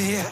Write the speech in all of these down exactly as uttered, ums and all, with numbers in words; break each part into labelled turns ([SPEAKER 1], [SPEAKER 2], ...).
[SPEAKER 1] Yeah.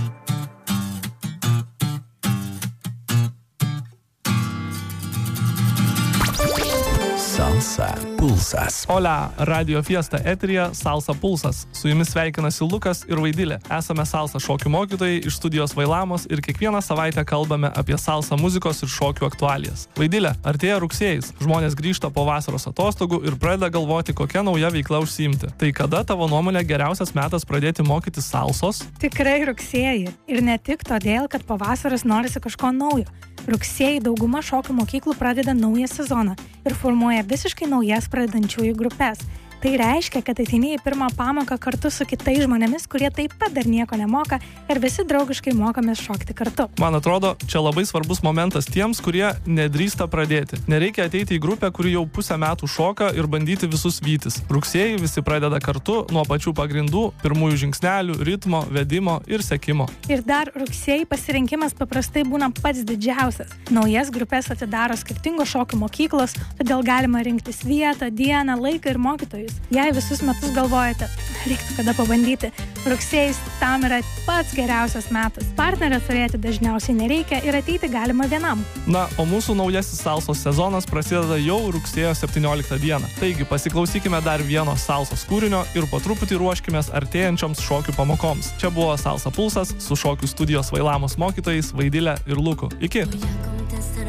[SPEAKER 2] Salsa Pulsas.
[SPEAKER 3] Hola, Radio Fiesta eteryje Salsa Pulsas. Su jumis sveikinasi Lukas ir Vaidilė. Esame salsa šokių mokytojai iš studijos Vailamos ir kiekvieną savaitę kalbame apie salsa muzikos ir šokių aktualijas. Vaidilė, artėja rugsėjis. Žmonės grįžta po vasaros atostogų ir pradeda galvoti, kokia nauja veikla užsiimti. Tai kada tavo nuomonė geriausias metas pradėti mokytis salsos?
[SPEAKER 4] Tikrai rugsėjį. Ir ne tik todėl, kad po vasaros norisi kažko naujo. Rugsėjį dauguma šokių mokyklų pradeda naują sezoną ir formuoja visiškai naujas pradedančiųjų grupės. Tai reiškia, kad ateini į pirmą pamoką kartu su kitais žmonėmis, kurie taip pat dar nieko nemoka ir visi draugiškai mokomės šokti kartu.
[SPEAKER 3] Man atrodo, čia labai svarbus momentas tiems, kurie nedrįsta pradėti. Nereikia ateiti į grupę, kuri jau pusę metų šoka ir bandyti visus vytis. Rugsėjį visi pradeda kartu nuo pačių pagrindų, pirmųjų žingsnelių, ritmo, vedimo ir sekimo.
[SPEAKER 4] Ir dar rugsėjį pasirinkimas paprastai būna pats didžiausias. Naujas grupės atidaro skirtingos šokių mokyklos, todėl galima rinktis vietą, dieną, laiką ir mokytojus. Jei visus metus galvojate, reiktų kada pabandyti, rugsėjis tam yra pats geriausias metas. Partnerio turėti dažniausiai nereikia ir ateiti galima vienam.
[SPEAKER 3] Na, o mūsų naujasis salsos sezonas prasideda jau rugsėjo septynioliktą dieną. Taigi pasiklausykime dar vieno salsos kūrinio ir po truputį ruoškimės artėjančioms šokių pamokoms. Čia buvo Salsa Pulsas su šokių studijos Vailamos mokytojais Vaidilė ir Luku. Iki!